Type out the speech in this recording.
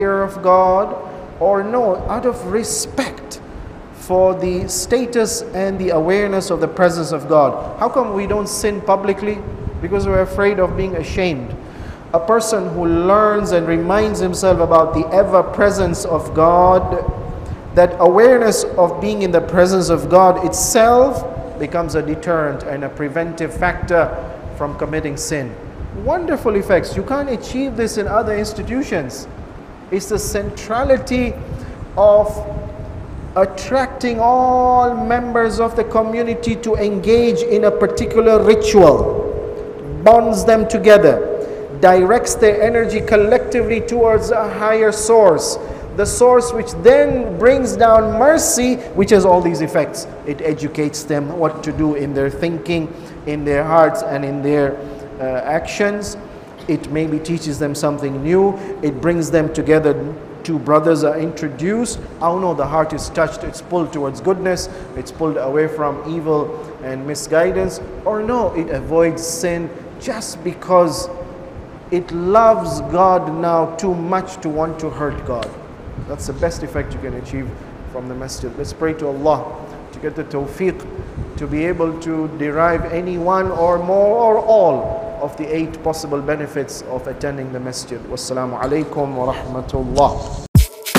fear of God, or no, out of respect for the status and the awareness of the presence of God. How come we don't sin publicly? Because we're afraid of being ashamed. A person who learns and reminds himself about the ever-presence of God, that awareness of being in the presence of God itself becomes a deterrent and a preventive factor from committing sin. Wonderful effects. You can't achieve this in other institutions. It's the centrality of attracting all members of the community to engage in a particular ritual, bonds them together, directs their energy collectively towards a higher source, the source which then brings down mercy, which has all these effects. It educates them what to do in their thinking, in their hearts, and in their actions. It maybe teaches them something new. It brings them together. Two brothers are introduced. Oh no, the heart is touched. It's pulled towards goodness. It's pulled away from evil and misguidance. Or no, it avoids sin just because it loves God now too much to want to hurt God. That's the best effect you can achieve from the masjid. Let's pray to Allah to get the tawfiq to be able to derive any one or more or all of the 8 possible benefits of attending the masjid. Wassalamu alaikum wa rahmatullah.